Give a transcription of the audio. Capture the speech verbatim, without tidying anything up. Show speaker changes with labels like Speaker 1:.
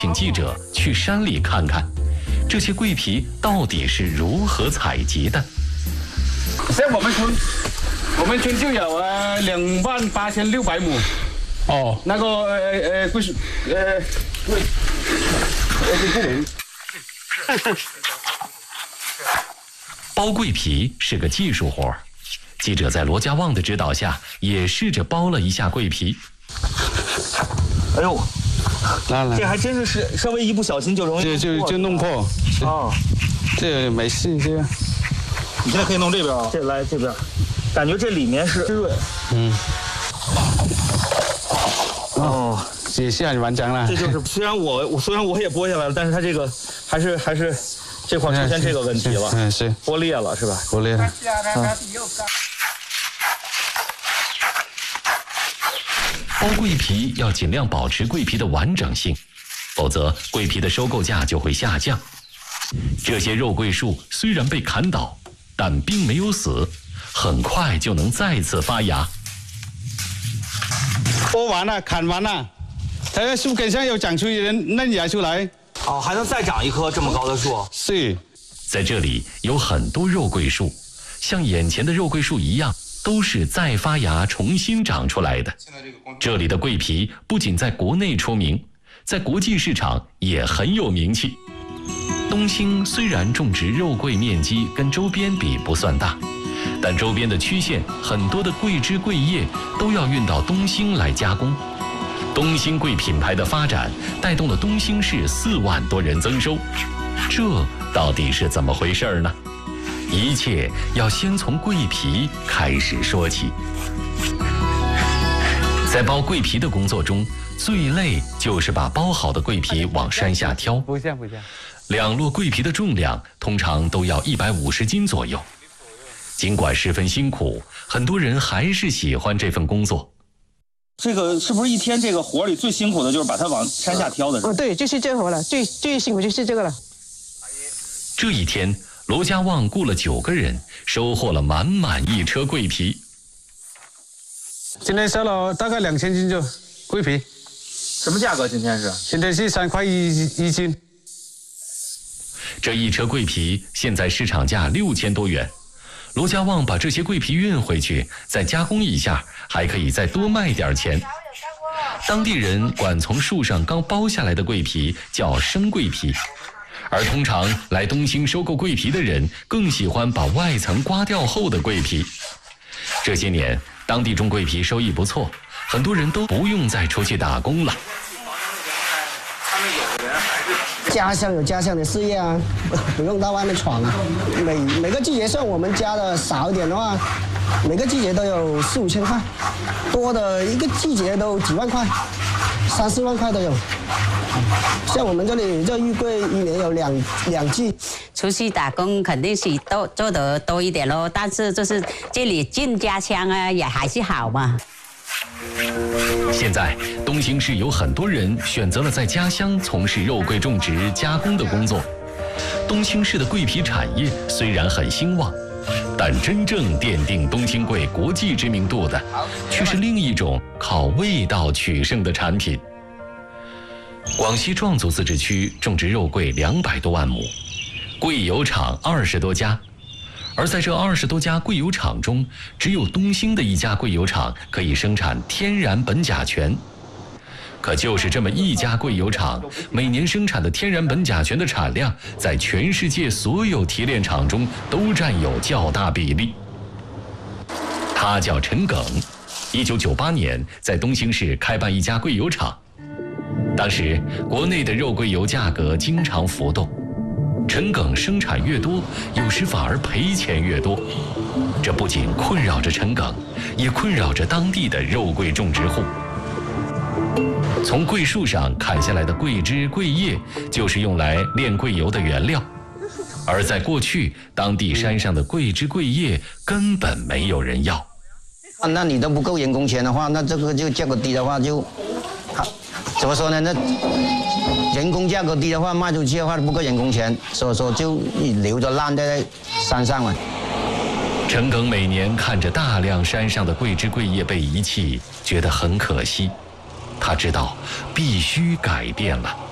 Speaker 1: 请记者去山里看看，这些桂皮到底是如何采集的。
Speaker 2: 在我们村，我们村就有呃两万八千六百亩。哦，那个呃呃桂树呃桂呃桂林。
Speaker 1: 剥桂皮是个技术活，记者在罗家旺的指导下，也试着剥了一下桂皮。
Speaker 3: 哎呦！来来，这还真是是稍微一不小心就容易
Speaker 4: 就就就弄破。
Speaker 3: 哦，
Speaker 4: 这没事，这个。
Speaker 3: 你现在可以弄这边啊，这来这边，感觉这里面是湿润。
Speaker 4: 嗯。哦，接下来完成了。
Speaker 3: 这就是虽然我我虽然我也剥下来了，但是它这个还是还是这块出现这个问题了。
Speaker 4: 嗯，是
Speaker 3: 剥裂了是吧？
Speaker 4: 剥裂了。嗯。
Speaker 1: 剥桂皮要尽量保持桂皮的完整性，否则桂皮的收购价就会下降。这些肉桂树虽然被砍倒，但并没有死，很快就能再次发芽。
Speaker 4: 剥完了，砍完了，它在树根上又长出一根嫩芽出来。
Speaker 3: 哦，还能再长一棵这么高的树？
Speaker 4: 是，
Speaker 1: 在这里有很多肉桂树，像眼前的肉桂树一样。都是再发芽重新长出来的。这里的桂皮不仅在国内出名，在国际市场也很有名气。东兴虽然种植肉桂面积跟周边比不算大，但周边的区县很多的桂枝桂叶都要运到东兴来加工。东兴桂品牌的发展带动了东兴市四万多人增收，这到底是怎么回事呢？一切要先从桂皮开始说起。在剥桂皮的工作中，最累就是把剥好的桂皮往山下挑。
Speaker 4: 不像不像。
Speaker 1: 两摞桂皮的重量通常都要一百五十斤左右。尽管十分辛苦，很多人还是喜欢这份工作。
Speaker 3: 这个是不是一天这个活里最辛苦的就是把它往山下挑的？
Speaker 5: 哦，对，就是这活了，最最辛苦就是这个了。
Speaker 1: 这一天。罗家旺雇了九个人，收获了满满一车桂皮。
Speaker 4: 今天收了大概两千斤就桂皮。
Speaker 3: 什么价格？今天是？
Speaker 4: 今天是三块一一斤。
Speaker 1: 这一车桂皮现在市场价六千多元。罗家旺把这些桂皮运回去，再加工一下，还可以再多卖点钱。当地人管从树上刚剥下来的桂皮叫生桂皮。而通常来东兴收购桂皮的人更喜欢把外层刮掉后的桂皮。这些年，当地种桂皮收益不错，很多人都不用再出去打工了。
Speaker 5: 家乡有家乡的事业啊，不用到外面闯啊。每每个季节算我们家的少一点的话，每个季节都有四五千块，多的一个季节都几万块，三四万块都有。像我们这里这玉桂一年有两两季，
Speaker 6: 出去打工肯定是多做得多一点咯，但是就是这里进家乡啊，也还是好嘛。
Speaker 1: 现在东兴市有很多人选择了在家乡从事肉桂种植加工的工作。东兴市的桂皮产业虽然很兴旺，但真正奠定东兴桂国际知名度的，却是另一种靠味道取胜的产品。广西壮族自治区种植肉桂两百多万亩，桂油厂二十多家，而在这二十多家桂油厂中，只有东兴的一家桂油厂可以生产天然苯甲醛。可就是这么一家桂油厂，每年生产的天然苯甲醛的产量，在全世界所有提炼厂中都占有较大比例。他叫陈耿，一九九八年在东兴市开办一家桂油厂。当时国内的肉桂油价格经常浮动，陈耿生产越多，有时反而赔钱越多。这不仅困扰着陈耿，也困扰着当地的肉桂种植户。从桂树上砍下来的桂枝桂叶，就是用来炼桂油的原料。而在过去，当地山上的桂枝桂叶根本没有人要。
Speaker 5: 那你都不够人工钱的话，那这个就价格低的话就，好，怎么说呢？那人工价格低的话，卖出去的话不够人工钱，所以说就留着烂在山上了。
Speaker 1: 陈耿每年看着大量山上的桂枝桂叶被遗弃，觉得很可惜。他知道必须改变了。